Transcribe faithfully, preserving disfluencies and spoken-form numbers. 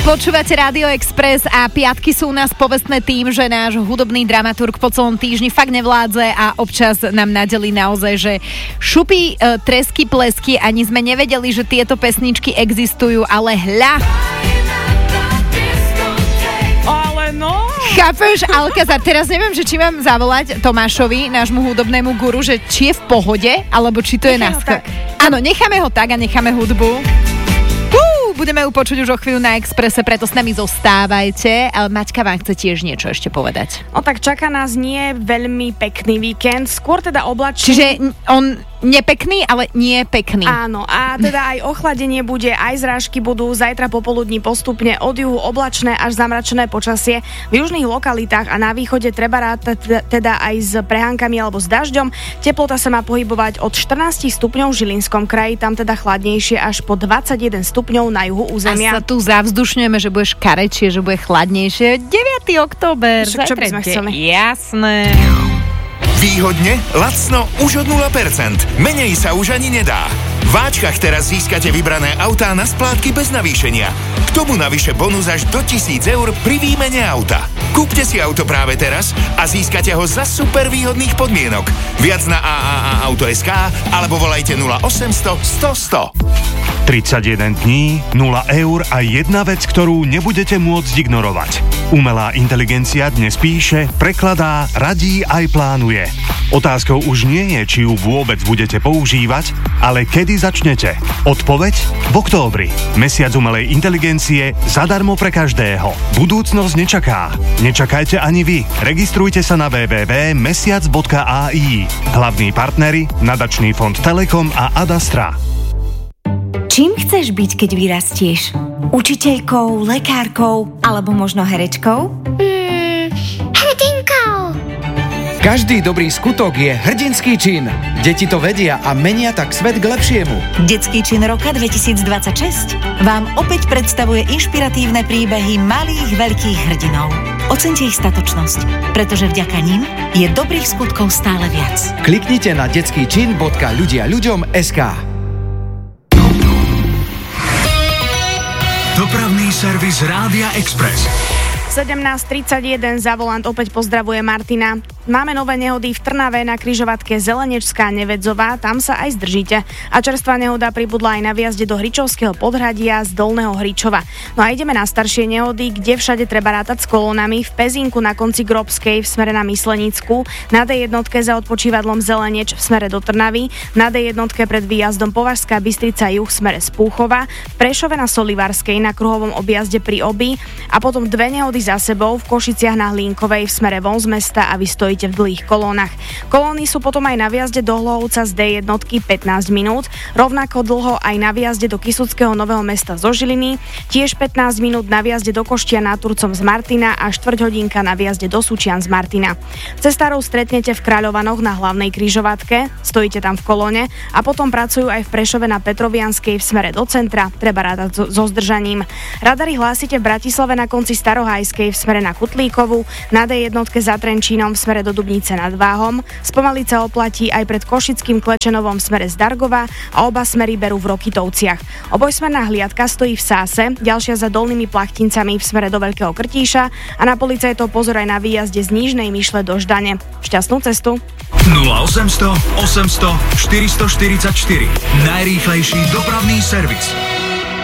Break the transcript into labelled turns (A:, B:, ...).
A: Počúvate Rádio Express a piatky sú u nás povestné tým, že náš hudobný dramaturg po celom týždni fakt nevládze a občas nám nadelí naozaj, že šupy, e, tresky, plesky, ani sme nevedeli, že tieto pesničky existujú, ale hľa.
B: Ale no.
A: Chápeš, Alcazar, teraz neviem, že či mám zavolať Tomášovi, nášmu hudobnému guru, že či je v pohode, alebo či to je nás. Áno, necháme ho tak a necháme hudbu. Budeme ju počuť už o chvíľu na Expresse, preto s nami zostávajte. Ale Maťka vám chce tiež niečo ešte povedať.
B: No tak čaká nás nie veľmi pekný víkend, skôr teda oblačný.
A: Čiže on nepekný, ale nie pekný.
B: Áno, a teda aj ochladenie bude, aj zrážky budú zajtra popoludní postupne od juhu oblačné až zamračené počasie. V južných lokalitách a na východe treba rátať teda aj s prehánkami alebo s dažďom. Teplota sa má pohybovať od štrnásť stupňov v Žilinskom kraji, tam teda chladnejšie až po dvadsaťjeden stupňov na juhu územia.
A: A sa tu zavzdušňujeme, že budeš karečie, že bude chladnejšie. deviateho október.
B: Čo, čo by sme chceli?
A: Jasné.
C: Výhodne, lacno už od nula percent. Menej sa už ani nedá. V Váčkach teraz získate vybrané autá na splátky bez navýšenia. K tomu navyše bonus až do tisíc eur pri výmene auta. Kúpte si auto práve teraz a získate ho za super výhodných podmienok. Viac na á á á auto bodka es ká alebo volajte nula osemsto sto sto.
D: tridsaťjeden dní, nula eur a jedna vec, ktorú nebudete môcť ignorovať. Umelá inteligencia dnes píše, prekladá, radí aj plánuje. Otázkou už nie je, či ju vôbec budete používať, ale kedy začnete. Odpoveď? V októbri. Mesiac umelej inteligencie zadarmo pre každého. Budúcnosť nečaká. Nečakajte ani vy. Registrujte sa na w w w bodka mesiac bodka á i. Hlavní partneri Nadačný fond Telekom a Adastra.
E: Čím chceš byť, keď vyrastieš? Učiteľkou, lekárkou alebo možno herečkou?
F: Mm, hrdinkou.
G: Každý dobrý skutok je hrdinský čin. Deti to vedia a menia tak svet k lepšiemu.
E: Detský čin roka dvetisícdvadsaťšesť vám opäť predstavuje inšpiratívne príbehy malých veľkých hrdinov. Oceňte ich statočnosť, pretože vďaka nim je dobrých skutkov stále viac.
G: Kliknite na detský čin bodka ľudia ľuďom bodka es ká.
H: Dopravný servis Rádia Express.
B: sedemnásť tridsaťjeden za volant opäť pozdravuje Martina. Máme nové nehody v Trnave na križovatke Zelenečská Nevedzová, tam sa aj zdržíte. A čerstvá nehoda pribudla aj na vjazde do Hričovského podhradia z Dolného Hričova. No a ideme na staršie nehody, kde všade treba rátať s kolónami. V Pezinku na konci Grobskej v smere na Myslenickú, na dé jednotke za odpočívadlom Zeleneč v smere do Trnavy, na dé jednotke pred výjazdom Považská Bystrica juh v smere z Púchova, v Prešove na Solivarskej na kruhovom objazde pri Obi a potom dve nehody za sebou v Košiciach na Hlínkovej v smere von z mesta a vy stojíte v dlhých kolónach. Kolóny sú potom aj na vjazde do Hlohovca z dé jednotky pätnásť minút, rovnako dlho aj na vjazde do Kysuckého Nového Mesta zo Žiliny, tiež pätnásť minút na vjazde do Koštia nad Turcom z Martina a štvrť hodinka na vjazde do Sučian z Martina. Cestárov stretnete v Kráľovanoch na hlavnej križovatke, stojíte tam v kolóne a potom pracujú aj v Prešove na Petrovianskej v smere do centra, treba rátať so, so zdržaním. Radary hlásite v Bratislave na konci Starohajskej v smere na Kutlíkovu, na dé jednotke za Trenčínom v smere do Dubnice nad Váhom, spomaliť sa oplatí aj pred Košickým Klečenovom v smere z Dargova a oba smery berú v Rokytovciach. Obojsmerná hliadka stojí v Sáse, ďalšia za Dolnými Plachtincami v smere do Veľkého Krtíša a na policajtov pozor aj na výjazde z Nížnej Myšle do Ždane. Šťastnú cestu.
H: nula osemsto osemsto štyristoštyridsaťštyri. Najrýchlejší dopravný servis.